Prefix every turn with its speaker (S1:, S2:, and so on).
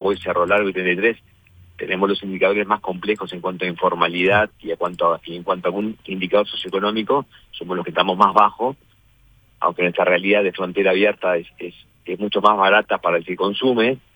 S1: hoy Cerro Largo y 33, tenemos los indicadores más complejos en cuanto a informalidad y en cuanto a algún indicador socioeconómico, somos los que estamos más bajos, aunque nuestra realidad de frontera abierta es mucho más barata para el que consume,